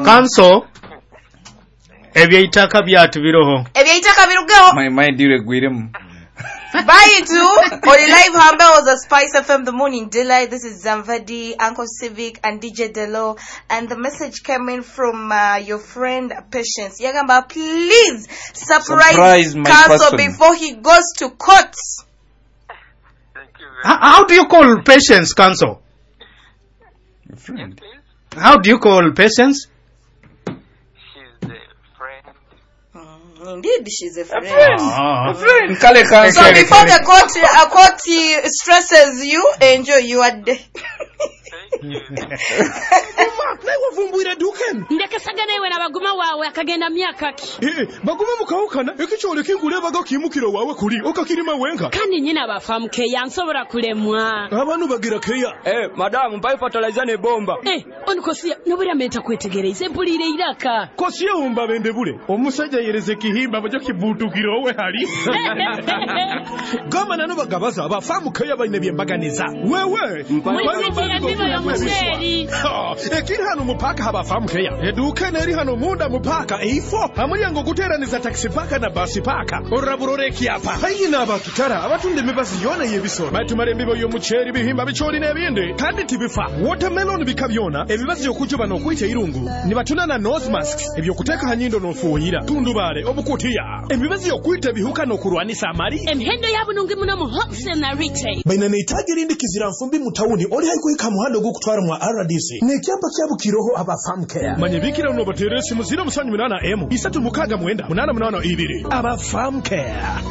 Council. Ebyeitaka byatu biroho. Ebyeitaka birugeho. My dear Guirim. Bye to Oli Live Humble was a Spice FM The Morning Delight. This is Zamvadi, Uncle Civic, and DJ Delo. And the message came in from your friend Patience. Yagamba, please surprise Council before he goes to court. Thank you. How do you call Patience, Council? Your friend. How do you call Patience? Indeed, she's a friend. A friend. Kale so before the court stresses you, enjoy your day. Vumbuira duken. Ndekesagana iwe na baguma wawe akagenda myaka ki. Baguma mukawukana ekichole kinguleba gakimukiro wawe kuri okakirima wenka. Kandi nyina bafamu keya nsobora kulemwa. Abantu bagira keya. Madam mbaye fertilizer ne bomba. Onikosia noburi ameta kwetegereza empulire iraka. Kosia umba bende bule. Omusajja yereze kihimba bajo kibutukiro we hali. Gama nano bagabaza abafamu keya bayine byembaganiza. Wewe. Ekiri hano mupaka habafamu keya. Eduka neri hano munda mupaka ifo. Amulyango guteraniza taxi paka na basi paka. Oraburoreki apa. Hayina abakitara abatunde mibazi yona yebisoro. Batumare mbibo yo mucheri bihimba bichori nebinde. Kandi tibifa. Watermelon bikabyona. Ebibazi yokujuba no kwita irungu. Nibatuna na nose masks. Ebyo kuteka hanyindo no fuhira. Tundubare obukutiya. Ebibazi yokwita bihuka no kurwanisa amari. Emhendo yabo nungi muno mu wholesale na retail. Baina neitaje rindi kizira mfumbi mutawuni. Oli haikuika muhando gukutwara mu RDC. Nekyapa kyabu kiroho abafamu care. Manyebikira uno bateresi muzira musanyu minana emu. Isatu mukaga mwenda. Munana ibiri. Abafamu care.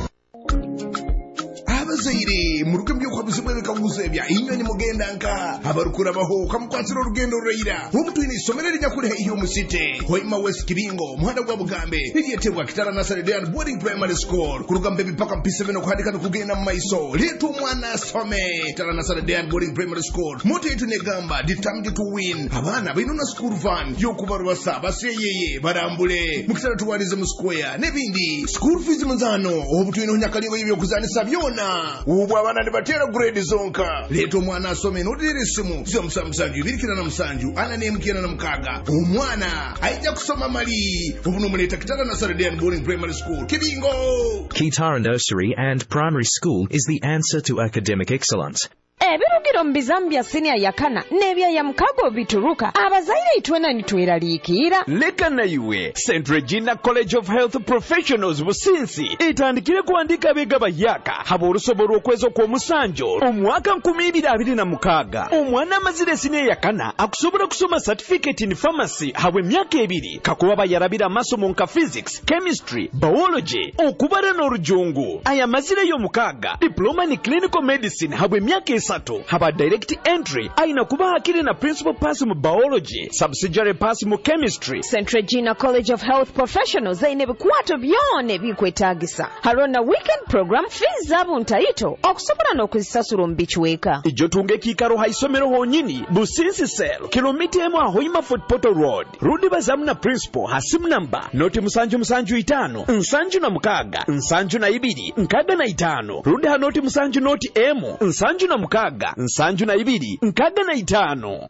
Zaire muruke mbyuka buzimwe bikaguzebya inyoni mugenda nka abarukura baho kamkwatira urugendo rurayira umtu ini somerere nyakure iyo musite Hoima West Kibingo muhanda gwa Bugambe niyetebwa kitara na Saredean Boarding Primary School kurugambe bipaka mpisebe no kuhandika kugenda mu maiso letu mwana some kitara na Saredean Boarding Primary School moto yetu negamba determined to win abana binona school van yo kubarwa saba seyeye barambule mukitara tuwalize mu square nebindi school fees manzano obutu ino nyakaliwe ibyo kuzanisa byona ubu abana nibatera grade zonka leto mwana asome nodirisimu zyo musanju birikira na musanju ananemkira na mkaga umwana aija kusoma mali ubu nomuleta kitara na Saredean Boarding Primary School Kibingo. Kitara Nursery and Primary School is the answer to academic excellence. Ebirugiro mbizambya senior yakana nebya ya mkago bituruka abazaire itwena nitweralikira leka na iwe St. Regina College of Health Professionals businsi itandikire kuandika bega bayaka habo urusoboro okwezo kwa musanjo omwaka 2026 omwana amazire senior yakana akusobora kusoma certificate in pharmacy habwe myaka 2 kakuba bayarabira masomo nka physics chemistry biology okubara n'orujungu aya mazire yo mukaga diploma in clinical medicine habwe myaka haba direct entry aina kuba hakiri na principal pass mu biology subsidiary pass mu chemistry. St. Regina College of Health Professionals aine bikwato byone bikwetagisa harona weekend program fees zabo ntaito okusobora n'okuzisasura mbichweka ijo tunge kikaro haisomero honyini businsi cell kilomita emu Hoima Fort Portal Road rudi bazamu na principal hasimu namba noti musanju 5 na mukaga nsanju na 2 nkaga na 5 rudi hanoti musanju noti emu nsanju na mukaga nsanju na 2 nkaga na 5.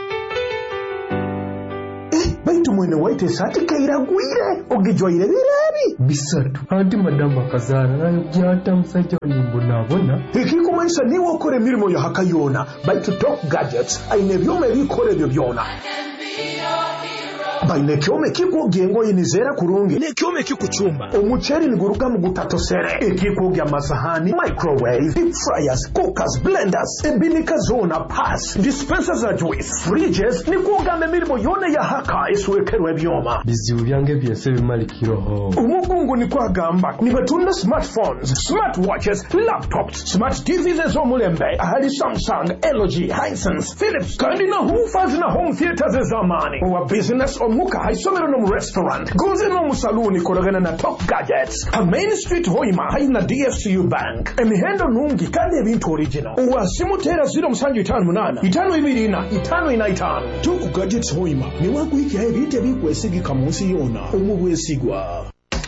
Baitu mwene waite sati kairagwire ogijwaire birabi bisatu anti madama kazara nayo byata musajja nimbonabona ikikumanisa niwe okore mirimo ya hakayona baitu Top Gadgets aine byome bikore byo byona baine kyome kikugengo yinizera kurungi ne kyome kikuchumba omucheri niguruka mu gutatosere ekikugya amasahani microwave deep fryers cookers blenders ebinika zona pass dispensers za juice fridges nikugambe mirimo yone ya haka iswekerwe byoma bizibu byange byese bimalikiroho umugungu ni kwagamba nibatunda smartphones smartwatches laptops smart TVs zo mulembe ahali Samsung LG Hisense Philips kandi na hoofers na home theaters zamani wa business omuka haisomero no mu restaurant goze no mu saluni koragana na Top Gadgets a Main Street Hoima haina DFCU Bank emihendo nungi kandi ebintu original wasimutera 058 525 Top Gadgets Hoima ni wakuiki ebite bikwesigika munsi yona omubwesigwa